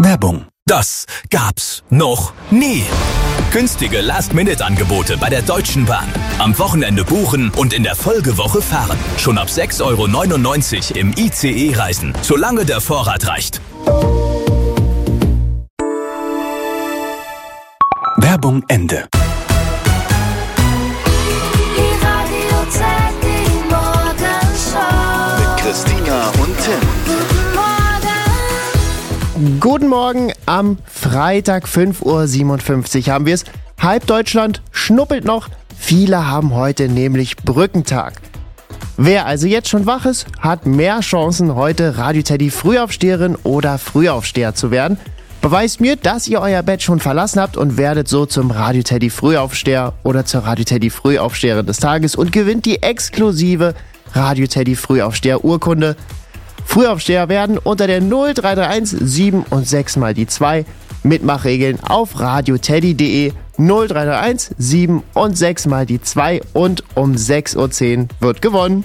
Werbung. Das gab's noch nie. Günstige Last-Minute-Angebote bei der Deutschen Bahn. Am Wochenende buchen und in der Folgewoche fahren. Schon ab 6,99 € im ICE reisen, solange der Vorrat reicht. Werbung Ende. Mit Christina und Tim. Guten Morgen, am Freitag 5:57 Uhr haben wir es. Halb Deutschland schnuppelt noch. Viele haben heute nämlich Brückentag. Wer also jetzt schon wach ist, hat mehr Chancen, heute Radio Teddy Frühaufsteherin oder Frühaufsteher zu werden. Beweist mir, dass ihr euer Bett schon verlassen habt und werdet so zum Radio Teddy Frühaufsteher oder zur Radio Teddy Frühaufsteherin des Tages und gewinnt die exklusive Radio Teddy Frühaufsteher Urkunde. Frühaufsteher werden unter der 0331 7 und 6 mal die 2. Mitmachregeln auf radioteddy.de 0331 7 und 6 mal die 2 und um 6:10 Uhr wird gewonnen.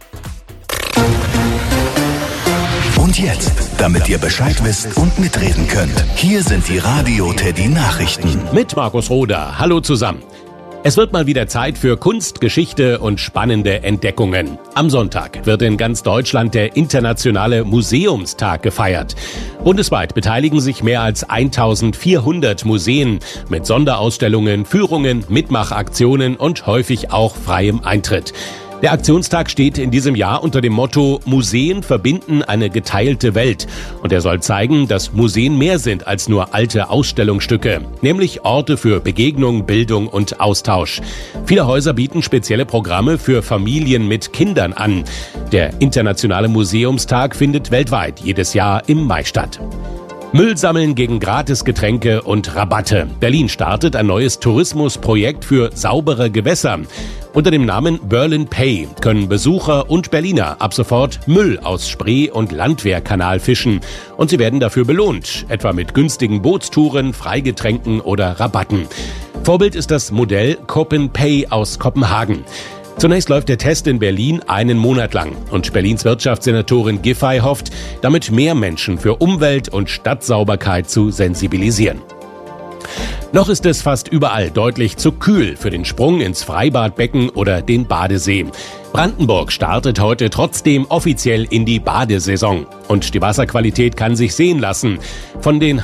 Und jetzt, damit ihr Bescheid wisst und mitreden könnt, hier sind die Radio Teddy Nachrichten. Mit Markus Roder. Hallo zusammen. Es wird mal wieder Zeit für Kunst, Geschichte und spannende Entdeckungen. Am Sonntag wird in ganz Deutschland der Internationale Museumstag gefeiert. Bundesweit beteiligen sich mehr als 1400 Museen mit Sonderausstellungen, Führungen, Mitmachaktionen und häufig auch freiem Eintritt. Der Aktionstag steht in diesem Jahr unter dem Motto Museen verbinden eine geteilte Welt. Und er soll zeigen, dass Museen mehr sind als nur alte Ausstellungsstücke, nämlich Orte für Begegnung, Bildung und Austausch. Viele Häuser bieten spezielle Programme für Familien mit Kindern an. Der Internationale Museumstag findet weltweit jedes Jahr im Mai statt. Müll sammeln gegen Gratisgetränke und Rabatte. Berlin startet ein neues Tourismusprojekt für saubere Gewässer. Unter dem Namen Berlin Pay können Besucher und Berliner ab sofort Müll aus Spree- und Landwehrkanal fischen. Und sie werden dafür belohnt, etwa mit günstigen Bootstouren, Freigetränken oder Rabatten. Vorbild ist das Modell Copen Pay aus Kopenhagen. Zunächst läuft der Test in Berlin einen Monat lang und Berlins Wirtschaftssenatorin Giffey hofft, damit mehr Menschen für Umwelt und Stadtsauberkeit zu sensibilisieren. Noch ist es fast überall deutlich zu kühl für den Sprung ins Freibadbecken oder den Badesee. Brandenburg startet heute trotzdem offiziell in die Badesaison. Und die Wasserqualität kann sich sehen lassen. Von den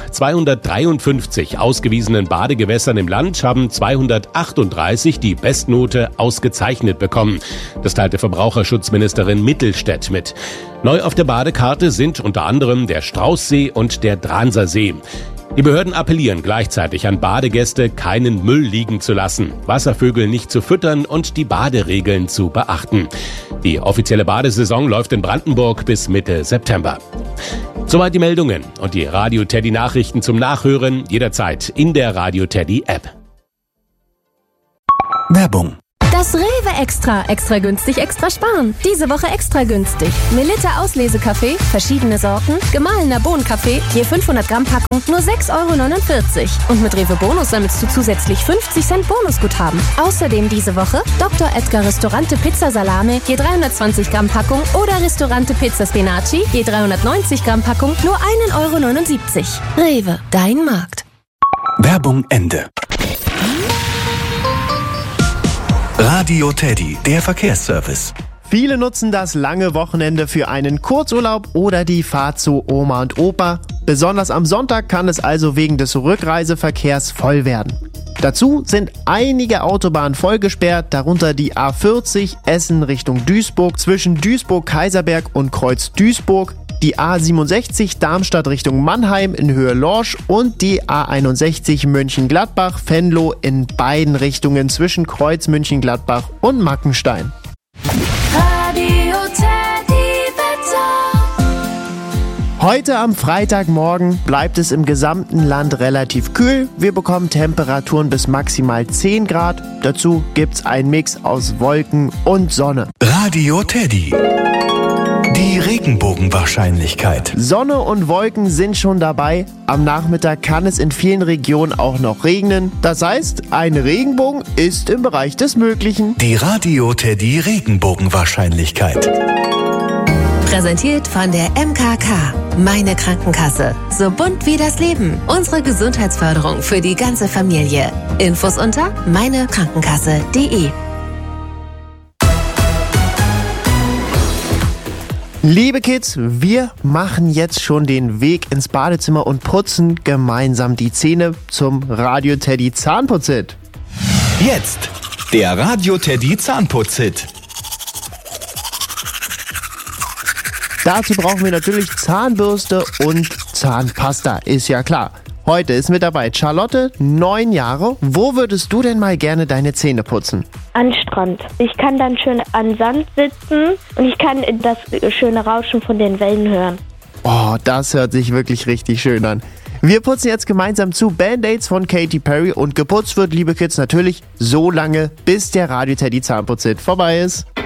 253 ausgewiesenen Badegewässern im Land haben 238 die Bestnote ausgezeichnet bekommen. Das teilte Verbraucherschutzministerin Mittelstädt mit. Neu auf der Badekarte sind unter anderem der Straußsee und der Dransersee. Die Behörden appellieren gleichzeitig an Badegäste, keinen Müll liegen zu lassen, Wasservögel nicht zu füttern und die Baderegeln zu beachten. Die offizielle Badesaison läuft in Brandenburg bis Mitte September. Soweit die Meldungen und die Radio Teddy Nachrichten zum Nachhören jederzeit in der Radio Teddy App. Werbung. Das Rewe Extra günstig, extra sparen. Diese Woche extra günstig. Melitta Auslesekaffee, verschiedene Sorten, gemahlener Bohnenkaffee, je 500 Gramm Packung, nur 6,49 € Und mit Rewe Bonus sammelst du zusätzlich 50 Cent Bonusguthaben. Außerdem diese Woche Dr. Edgar Ristorante Pizza Salame, je 320 Gramm Packung oder Ristorante Pizza Spinaci, je 390 Gramm Packung, nur 1,79 €. Rewe, dein Markt. Werbung Ende. Radio Teddy, der Verkehrsservice. Viele nutzen das lange Wochenende für einen Kurzurlaub oder die Fahrt zu Oma und Opa. Besonders am Sonntag kann es also wegen des Rückreiseverkehrs voll werden. Dazu sind einige Autobahnen vollgesperrt, darunter die A40 Essen Richtung Duisburg zwischen Duisburg-Kaiserberg und Kreuz Duisburg, die A67 Darmstadt Richtung Mannheim in Höhe Lorsch und die A61 Mönchengladbach-Venlo in beiden Richtungen zwischen Kreuz Mönchengladbach und Mackenstein. Radio Teddy Wetter. Heute am Freitagmorgen bleibt es im gesamten Land relativ kühl. Wir bekommen Temperaturen bis maximal 10 Grad. Dazu gibt's einen Mix aus Wolken und Sonne. Radio Teddy. Die Regenbogenwahrscheinlichkeit. Sonne und Wolken sind schon dabei. Am Nachmittag kann es in vielen Regionen auch noch regnen. Das heißt, ein Regenbogen ist im Bereich des Möglichen. Die Radio Teddy Regenbogenwahrscheinlichkeit. Präsentiert von der MKK. Meine Krankenkasse. So bunt wie das Leben. Unsere Gesundheitsförderung für die ganze Familie. Infos unter meinekrankenkasse.de. Liebe Kids, wir machen jetzt schon den Weg ins Badezimmer und putzen gemeinsam die Zähne zum Radio Teddy Zahnputz-Hit. Jetzt der Radio Teddy Zahnputz-Hit. Dazu brauchen wir natürlich Zahnbürste und Zahnpasta, ist ja klar. Heute ist mit dabei Charlotte, 9 Jahre. Wo würdest du denn mal gerne deine Zähne putzen? An Strand. Ich kann dann schön an Sand sitzen und ich kann das schöne Rauschen von den Wellen hören. Oh, das hört sich wirklich richtig schön an. Wir putzen jetzt gemeinsam zu Band-Aids von Katy Perry und geputzt wird, liebe Kids, natürlich so lange, bis der Radio Teddy Zahnputz-Hit vorbei ist.